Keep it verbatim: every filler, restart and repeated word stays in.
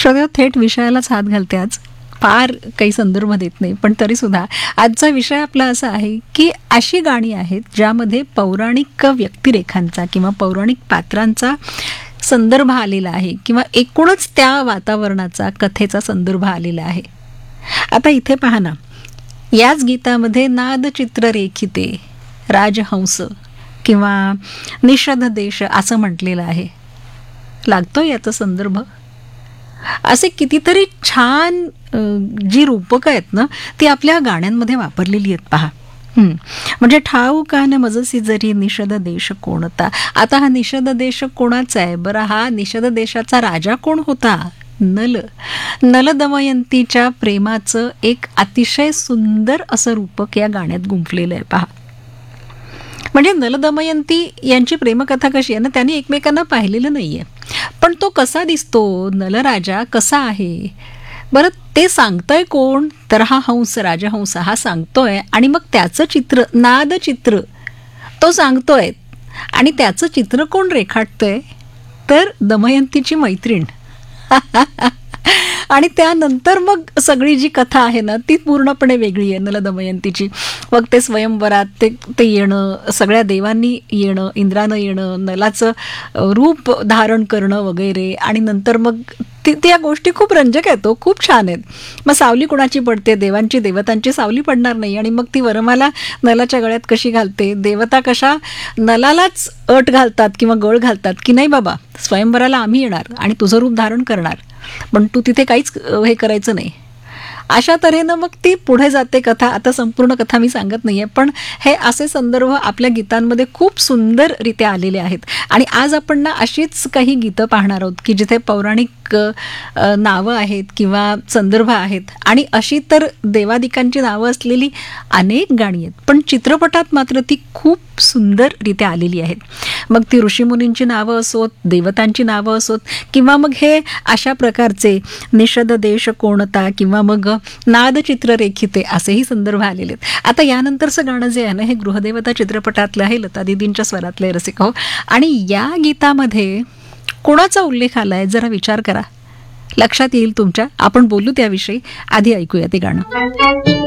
श्रोते, थेट विषयालाच हात घालते आज. फार काही संदर्भ देत नाही, पण तरीसुद्धा आजचा विषय आपला असा आहे की अशी गाणी आहेत ज्यामध्ये पौराणिक व्यक्तिरेखांचा किंवा पौराणिक पात्रांचा संदर्भ आलेला आहे किंवा एकूणच त्या वातावरणाचा, कथेचा संदर्भ आलेला आहे. आता इथे पहा ना, याच गीतामध्ये नादचित्र रेखिते, राजहंस किंवा निषध देश असं म्हटलेलं आहे. लागतो याचा संदर्भ. असे कितीतरी छान जी रूपकं आहेत ना, ती आपल्या गाण्यांमध्ये वापरलेली आहेत पहा. म्हणजे ठाऊका न मजसी जरी निषद देश कोणता. आता हा निषद देश कोणाचा आहे बरं? हा निषद देशाचा राजा कोण होता? नल. नल दमयंतीच्या प्रेमाचं एक अतिशय सुंदर असं रूपक या गाण्यात गुंफलेलं आहे पहा. म्हणजे नल दमयंती यांची प्रेमकथा कशी आहे ना, त्यांनी एकमेकांना पाहिलेलं नाहीये, पण तो कसा दिसतो, नलराजा कसा आहे बरं, ते सांगतोय कोण? तर हा हंस, राजहंस हा सांगतोय. आणि मग त्याचं चित्र, नादचित्र तो सांगतोय. आणि त्याचं चित्र कोण रेखाटतंय? तर दमयंतीची मैत्रीण. आणि त्यानंतर मग सगळी जी कथा आहे ना, ती पूर्णपणे वेगळी आहे नल दमयंतीची. मग ते स्वयंवरात ते ते येणं, सगळ्या देवांनी येणं, इंद्रानं येणं, नलाचं रूप धारण करणं वगैरे. आणि नंतर मग ती त्या गोष्टी खूप रंजक आहेत, खूप छान आहेत. मग सावली कुणाची पडते? देवांची, देवतांची सावली पडणार नाही. आणि मग ती वरमाला नलाच्या गळ्यात कशी घालते? देवता कशा नलालाच अट घालतात किंवा गळ घालतात की नाही बाबा, स्वयंवराला आम्ही येणार आणि तुझं रूप धारण करणार, पण तू तिथे काहीच हे करायचं नाही. अशा तऱ्हेनं मग ती पुढे जाते कथा. आता संपूर्ण कथा मी सांगत नाहीये, पण हे असे संदर्भ आपल्या गीतांमध्ये खूप सुंदररित्या आलेले आहेत. आणि आज आपण ना अशीच काही गीतं पाहणार आहोत की जिथे पौराणिक नावं आहेत किंवा संदर्भ आहेत. आणि अशी तर देवादिकांची नावं असलेली अनेक गाणी आहेत, पण चित्रपटात मात्र ती खूप सुंदररित्या आलेली आहेत. मग ती ऋषीमुनींची नावं असोत, देवतांची नावं असोत, किंवा मग हे अशा प्रकारचे निषद देश कोणता किंवा मग नादचित्र रेखिते असेही संदर्भ आलेले आहेत. आता यानंतरचं गाणं जे आहे ना, हे गृहदेवता चित्रपटातलं आहे, लता दीदींच्या स्वरातले रसिक हो. आणि या गीतामध्ये कोणाचा उल्लेख आलाय जरा विचार करा, लक्षात येईल तुमच्या. आपण बोलू त्याविषयी. आधी ऐकूया ते गाणं.